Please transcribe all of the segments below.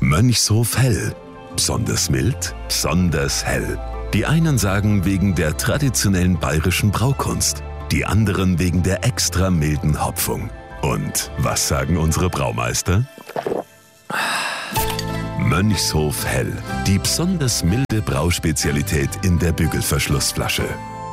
Mönchshof Hell. Besonders mild, besonders hell. Die einen sagen wegen der traditionellen bayerischen Braukunst, die anderen wegen der extra milden Hopfung. Und was sagen unsere Braumeister? Mönchshof Hell, die besonders milde Brauspezialität in der Bügelverschlussflasche.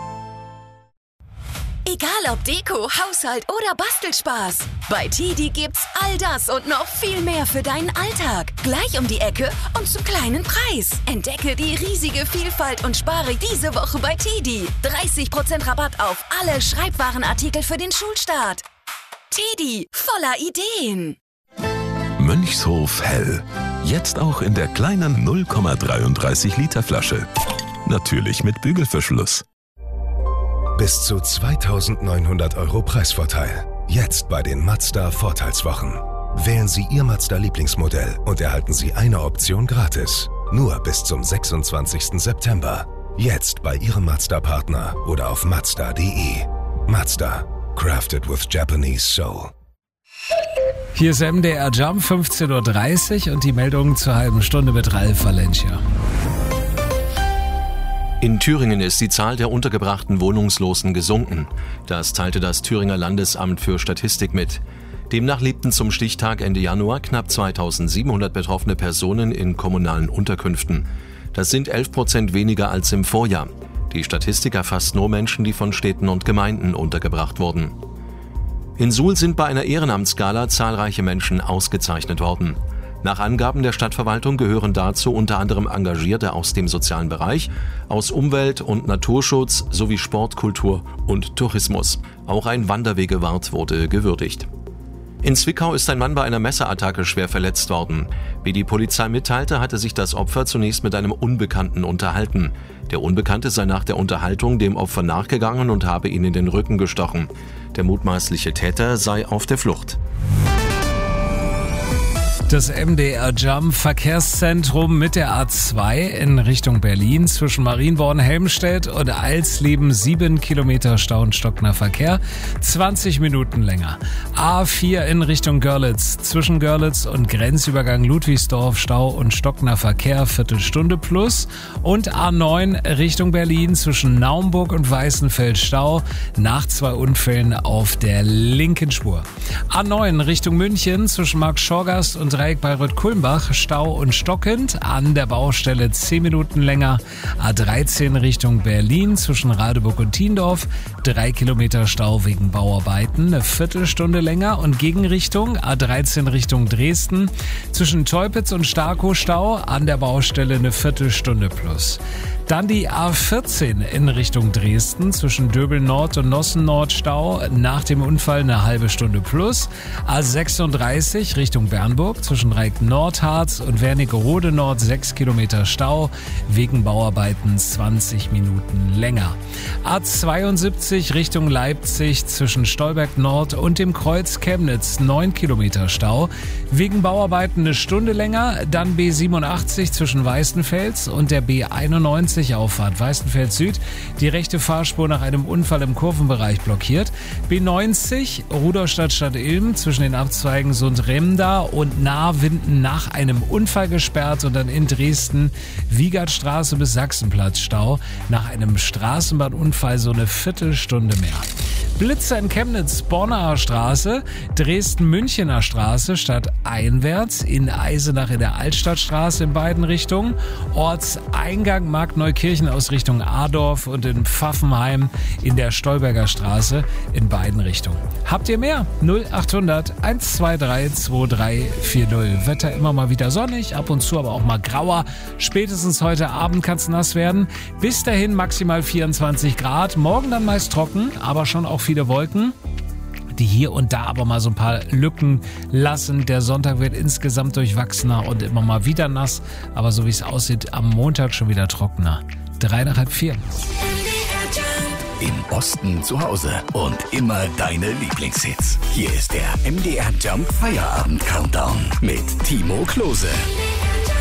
Egal ob Deko, Haushalt oder Bastelspaß. Bei TiDi gibt's all das und noch viel mehr für deinen Alltag. Gleich um die Ecke und zum kleinen Preis. Entdecke die riesige Vielfalt und spare diese Woche bei TiDi. 30% Rabatt auf alle Schreibwarenartikel für den Schulstart. TiDi, voller Ideen. Mönchshof Hell. Jetzt auch in der kleinen 0,33 Liter Flasche. Natürlich mit Bügelverschluss. Bis zu 2.900 € Preisvorteil. Jetzt bei den Mazda Vorteilswochen. Wählen Sie Ihr Mazda-Lieblingsmodell und erhalten Sie eine Option gratis. Nur bis zum 26. September. Jetzt bei Ihrem Mazda-Partner oder auf Mazda.de. Mazda. Crafted with Japanese Soul. Hier ist MDR Jump, 15:30 Uhr und die Meldung zur halben Stunde mit Ralf Valencia. In Thüringen ist die Zahl der untergebrachten Wohnungslosen gesunken. Das teilte das Thüringer Landesamt für Statistik mit. Demnach lebten zum Stichtag Ende Januar knapp 2700 betroffene Personen in kommunalen Unterkünften. Das sind 11% weniger als im Vorjahr. Die Statistik erfasst nur Menschen, die von Städten und Gemeinden untergebracht wurden. In Suhl sind bei einer Ehrenamtsgala zahlreiche Menschen ausgezeichnet worden. Nach Angaben der Stadtverwaltung gehören dazu unter anderem Engagierte aus dem sozialen Bereich, aus Umwelt- und Naturschutz sowie Sport, Kultur und Tourismus. Auch ein Wanderwegewart wurde gewürdigt. In Zwickau ist ein Mann bei einer Messerattacke schwer verletzt worden. Wie die Polizei mitteilte, hatte sich das Opfer zunächst mit einem Unbekannten unterhalten. Der Unbekannte sei nach der Unterhaltung dem Opfer nachgegangen und habe ihn in den Rücken gestochen. Der mutmaßliche Täter sei auf der Flucht. Das MDR Jump Verkehrszentrum mit der A2 in Richtung Berlin zwischen Marienborn-Helmstedt und Alsleben 7 Kilometer Stau und stockender Verkehr, 20 Minuten länger. A4 in Richtung Görlitz zwischen Görlitz und Grenzübergang Ludwigsdorf Stau und stockender Verkehr, Viertelstunde plus. Und A9 Richtung Berlin zwischen Naumburg und Weißenfeld Stau nach 2 Unfällen auf der linken Spur. A9 Richtung München zwischen Markt-Schorgast und Dreieck Bayreuth-Kulmbach, Stau und stockend, an der Baustelle 10 Minuten länger. A13 Richtung Berlin zwischen Radeburg und Tiendorf, 3 Kilometer Stau wegen Bauarbeiten, eine Viertelstunde länger. Und Gegenrichtung A13 Richtung Dresden zwischen Teupitz und Starkow Stau, an der Baustelle eine Viertelstunde plus. Dann die A14 in Richtung Dresden zwischen Döbeln Nord und Nossen Nord Stau, nach dem Unfall eine halbe Stunde plus. A36 Richtung Bernburg zwischen Reik-Nordharz und Wernigerode Nord 6 Kilometer Stau, wegen Bauarbeiten 20 Minuten länger. A72 Richtung Leipzig zwischen Stolberg Nord und dem Kreuz Chemnitz 9 Kilometer Stau, wegen Bauarbeiten eine Stunde länger. Dann B87 zwischen Weißenfels und der B91 Auffahrt Weißenfels Süd, die rechte Fahrspur nach einem Unfall im Kurvenbereich blockiert. B90 Rudolstadt-Stadt Ilm zwischen den Abzweigen Sundremda und Nahwinden nach einem Unfall gesperrt und dann in Dresden Wiegertstraße bis Sachsenplatz Stau, nach einem Straßenbahnunfall so eine Viertelstunde mehr. Blitzer in Chemnitz, Bornaer Straße, Dresden-Münchener Straße stadteinwärts, in Eisenach in der Altstadtstraße in beiden Richtungen, Ortseingang Markneukirchen aus Richtung Adorf und in Pfaffenheim in der Stolberger Straße in beiden Richtungen. Habt ihr mehr? 0800 123 2340. Wetter immer mal wieder sonnig, ab und zu aber auch mal grauer. Spätestens heute Abend kann es nass werden. Bis dahin maximal 24 Grad. Morgen dann meist trocken, aber schon auch viele Wolken, die hier und da aber mal so ein paar Lücken lassen. Der Sonntag wird insgesamt durchwachsener und immer mal wieder nass. Aber so wie es aussieht, am Montag schon wieder trockener. 3 nach halb 4. Im Osten zu Hause und immer deine Lieblingshits. Hier ist der MDR Jump Feierabend Countdown mit Timo Klose.